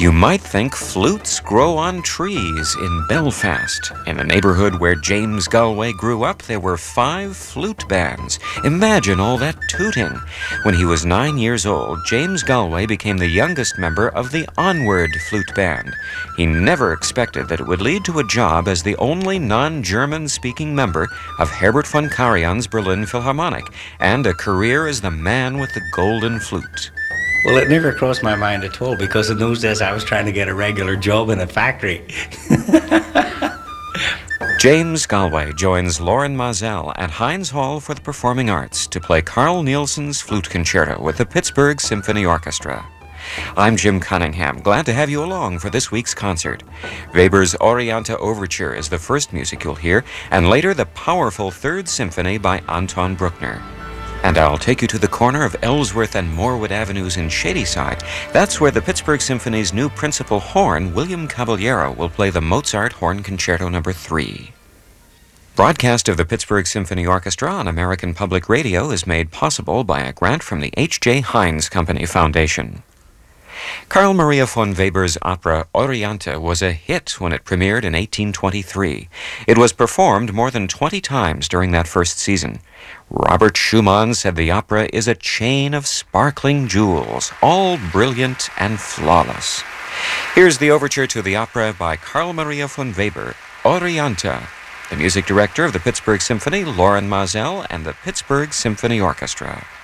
You might think flutes grow on trees in Belfast. In the neighborhood where James Galway grew up, there were 5 flute bands. Imagine all that tooting. When he was 9 years old, James Galway became the youngest member of the Onward Flute Band. He never expected that it would lead to a job as the only non-German speaking member of Herbert von Karajan's Berlin Philharmonic, and a career as the man with the golden flute. Well, it never crossed my mind at all, because in those days I was trying to get a regular job in a factory. James Galway joins Loren Maazel at Heinz Hall for the Performing Arts to play Carl Nielsen's Flute Concerto with the Pittsburgh Symphony Orchestra. I'm Jim Cunningham, glad to have you along for this week's concert. Weber's Orianta Overture is the first music you'll hear, and later the powerful Third Symphony by Anton Bruckner. And I'll take you to the corner of Ellsworth and Morewood Avenues in Shadyside. That's where the Pittsburgh Symphony's new principal horn, William Caballero, will play the Mozart Horn Concerto No. 3. Broadcast of the Pittsburgh Symphony Orchestra on American Public Radio is made possible by a grant from the H.J. Heinz Company Foundation. Carl Maria von Weber's opera Orianta was a hit when it premiered in 1823. It was performed more than 20 times during that first season. Robert Schumann said the opera is a chain of sparkling jewels, all brilliant and flawless. Here's the overture to the opera by Carl Maria von Weber, Orianta. The music director of the Pittsburgh Symphony, Loren Maazel, and the Pittsburgh Symphony Orchestra.